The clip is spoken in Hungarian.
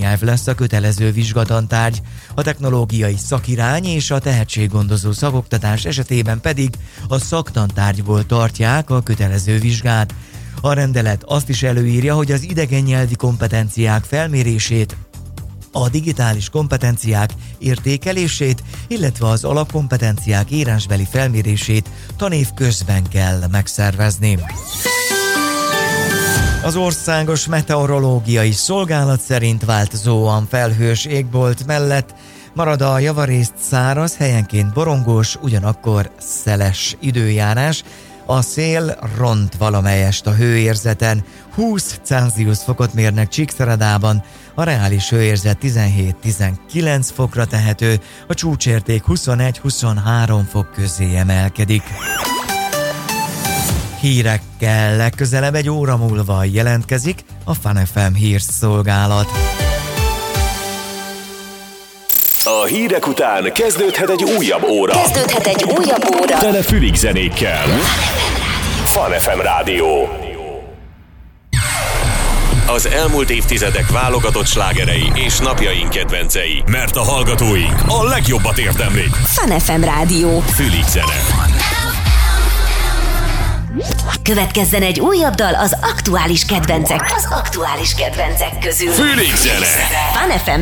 anyanyelv lesz a kötelező vizsgatantárgy, a technológiai szakirány és a tehetséggondozó szakoktatás esetében pedig a szaktantárgyból tartják a kötelező vizsgát. A rendelet azt is előírja, hogy az idegen nyelvi kompetenciák felmérését, a digitális kompetenciák értékelését, illetve az alapkompetenciák írásbeli felmérését tanév közben kell megszervezni. Az Országos Meteorológiai Szolgálat szerint változóan felhős égbolt mellett marad a javarészt száraz, helyenként borongós, ugyanakkor szeles időjárás. A szél ront valamelyest a hőérzeten, 20 Celsius fokot mérnek Csíkszeredában, a reális hőérzet 17-19 fokra tehető, a csúcsérték 21-23 fok közé emelkedik. Hírekkel legközelebb egy óra múlva jelentkezik a Fun FM hírszolgálat. A hírek után kezdődhet egy újabb óra. Tele fülig zenékkel. Fun FM Rádió. Az elmúlt évtizedek válogatott slágerei és napjaink kedvencei. Mert a hallgatóink a legjobbat érdemlik. Fun FM Rádió. Fülig zene. Következzen egy újabb dal az aktuális kedvencek közül. Fülig zene. Fun FM